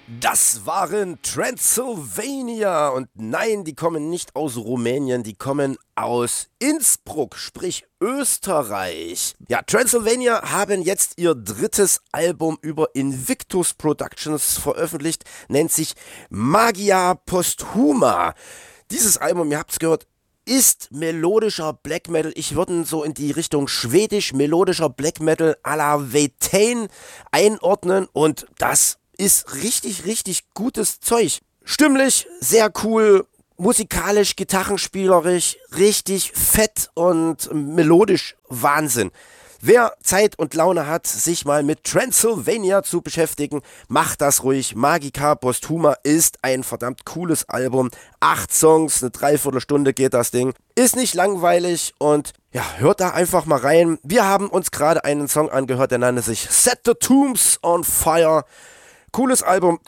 Das waren Transylvania und nein, die kommen nicht aus Rumänien, die kommen aus Innsbruck, sprich Österreich. Ja, Transylvania haben jetzt ihr drittes Album über Invictus Productions veröffentlicht, nennt sich Magia Posthuma. Dieses Album, ihr habt's gehört, ist melodischer Black Metal. Ich würde ihn so in die Richtung schwedisch melodischer Black Metal à la Vetain einordnen und das ist richtig, richtig gutes Zeug. Stimmlich, sehr cool, musikalisch, gitarrenspielerisch, richtig fett und melodisch Wahnsinn. Wer Zeit und Laune hat, sich mal mit Transylvania zu beschäftigen, macht das ruhig. Magia Posthuma ist ein verdammt cooles Album. 8 Songs, eine Dreiviertelstunde geht das Ding. Ist nicht langweilig und ja, hört da einfach mal rein. Wir haben uns gerade einen Song angehört, der nannte sich Set the Tombs on Fire. Cooles Album,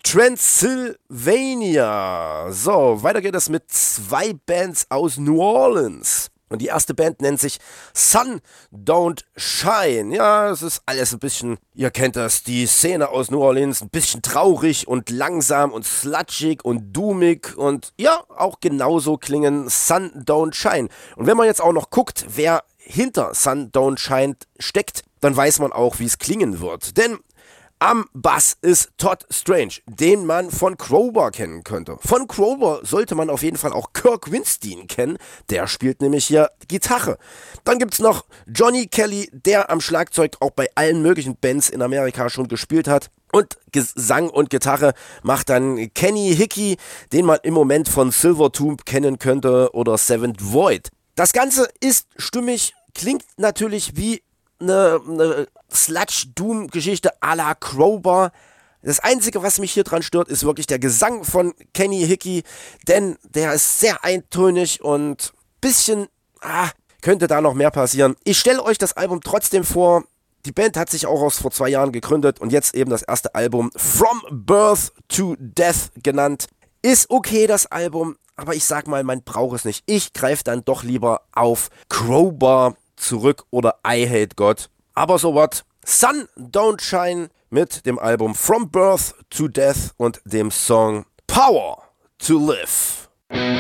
Transylvania. So, weiter geht es mit 2 Bands aus New Orleans. Und die erste Band nennt sich Sun Don't Shine. Ja, es ist alles ein bisschen, ihr kennt das, die Szene aus New Orleans, ein bisschen traurig und langsam und sludgig und doomig. Und ja, auch genauso klingen Sun Don't Shine. Und wenn man jetzt auch noch guckt, wer hinter Sun Don't Shine steckt, dann weiß man auch, wie es klingen wird. Denn am Bass ist Todd Strange, den man von Crowbar kennen könnte. Von Crowbar sollte man auf jeden Fall auch Kirk Windstein kennen, der spielt nämlich hier Gitarre. Dann gibt's noch Johnny Kelly, der am Schlagzeug auch bei allen möglichen Bands in Amerika schon gespielt hat. Und Gesang und Gitarre macht dann Kenny Hickey, den man im Moment von Silvertomb kennen könnte oder Seventh Void. Das Ganze ist stimmig, klingt natürlich wie eine Sludge-Doom-Geschichte à la Crowbar. Das Einzige, was mich hier dran stört, ist wirklich der Gesang von Kenny Hickey, denn der ist sehr eintönig und bisschen, könnte da noch mehr passieren. Ich stelle euch das Album trotzdem vor. Die Band hat sich auch vor 2 Jahren gegründet und jetzt eben das erste Album From Birth to Death genannt. Ist okay, das Album, aber ich sag mal, man braucht es nicht. Ich greife dann doch lieber auf Crowbar zurück oder I Hate God. Aber so what? Sun Don't Shine mit dem Album From Birth to Death und dem Song Power to Live.